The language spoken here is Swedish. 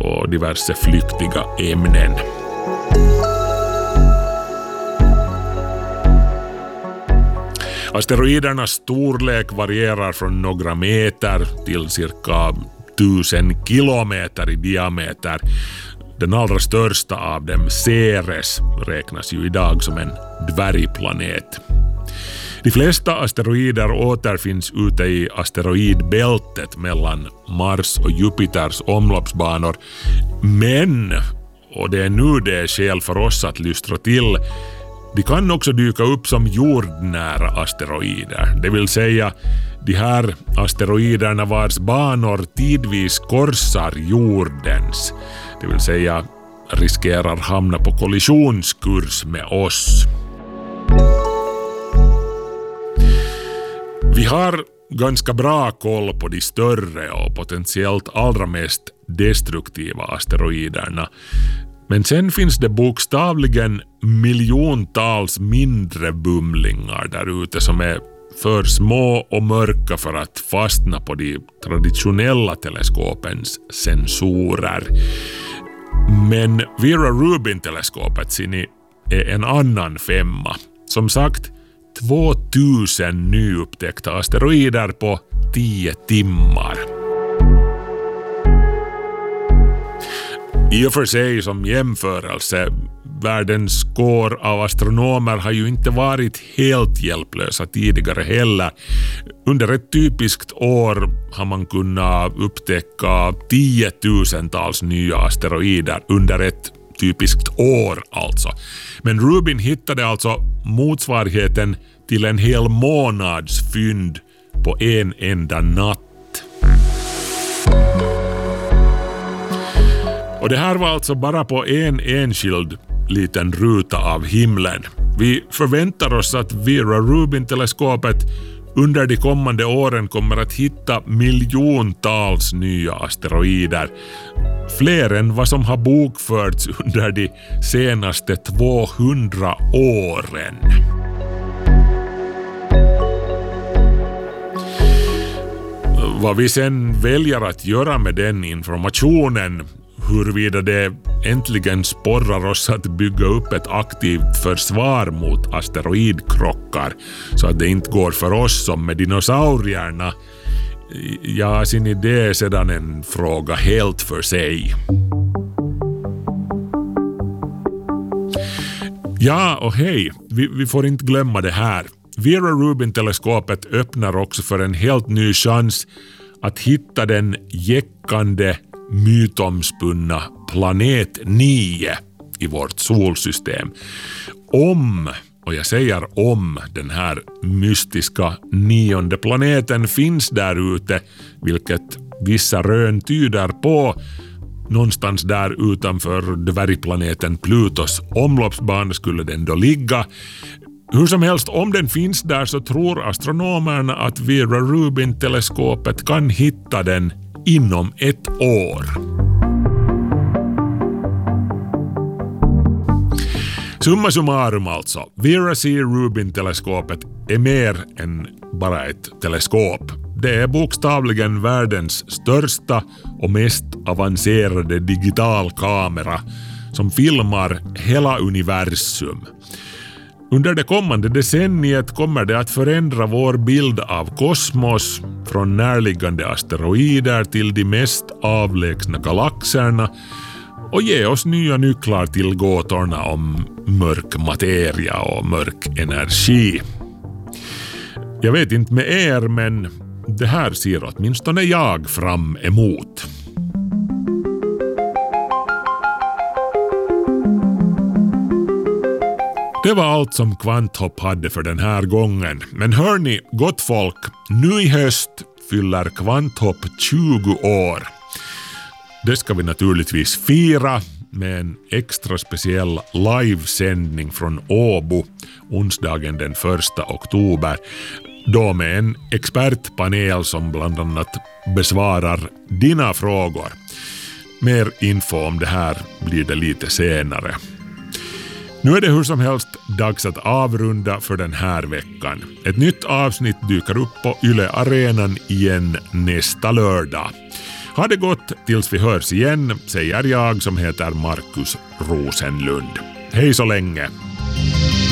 och diverse flyktiga ämnen. Asteroidernas storlek varierar från några meter till cirka 1000 kilometer i diameter. Den allra största av dem, Ceres, räknas ju idag som en dvärgplanet. De flesta asteroider återfinns ute i asteroidbältet mellan Mars och Jupiters omloppsbanor. Men, och det är nu det är skäl för oss att lystra till, de kan också dyka upp som jordnära asteroider. Det vill säga de här asteroiderna vars banor tidvis korsar jordens. Det vill säga riskerar hamna på kollisionskurs med oss. Vi har ganska bra koll på de större och potentiellt allra mest destruktiva asteroiderna. Men sen finns det bokstavligen miljontals mindre bumlingar där ute som är för små och mörka för att fastna på de traditionella teleskopens sensorer. Men Vera-Rubin-teleskopet är en annan femma. Som sagt, 2000 nyupptäckta asteroider på 10 timmar. I och för sig som jämförelse, världens kår av astronomer har ju inte varit helt hjälplösa tidigare heller. Under ett typiskt år har man kunnat upptäcka 10 000-tals nya asteroider under ett typiskt år alltså. Men Rubin hittade alltså motsvarigheten till en hel månads fynd på en enda natt. Och det här var alltså bara på en enskild liten ruta av himlen. Vi förväntar oss att Vera-Rubin-teleskopet under de kommande åren kommer att hitta miljontals nya asteroider. Fler än vad som har bokförts under de senaste 200 åren. Vad vi sen väljer att göra med den informationen, huruvida det äntligen sporrar oss att bygga upp ett aktivt försvar mot asteroidkrockar så att det inte går för oss som med dinosaurierna, ja, sin idé är sedan en fråga helt för sig. Ja och hej, vi får inte glömma det här. Vera-Rubin-teleskopet öppnar också för en helt ny chans att hitta den jäckande, mytomspunna planet 9 i vårt solsystem. Om, och jag säger om, den här mystiska 9:e planeten finns där ute, vilket vissa rön tyder på, någonstans där utanför dvärgplaneten Plutos omloppsbana skulle den då ligga. Hur som helst, om den finns där så tror astronomerna att Vera-Rubin-teleskopet kan hitta den inom ett år. Summa summarum alltså, Vera-C-Rubin-teleskopet är mer än bara ett teleskop. Det är bokstavligen världens största och mest avancerade digitalkamera som filmar hela universum. Under det kommande decenniet kommer det att förändra vår bild av kosmos, från närliggande asteroider till de mest avlägsna galaxerna, och ge oss nya nycklar till gåtorna om mörk materia och mörk energi. Jag vet inte med er, men det här ser åtminstone jag fram emot. Det var allt som Kvanthopp hade för den här gången. Men hörni, gott folk, nu i höst fyller Kvanthopp 20 år. Det ska vi naturligtvis fira med en extra speciell livesändning från Åbo onsdagen den 1 oktober. Då med en expertpanel som bland annat besvarar dina frågor. Mer info om det här blir det lite senare. Nu är det hur som helst dags att avrunda för den här veckan. Ett nytt avsnitt dyker upp på Yle Arenan igen nästa lördag. Ha det gott tills vi hörs igen, säger jag som heter Markus Rosenlund. Hej så länge!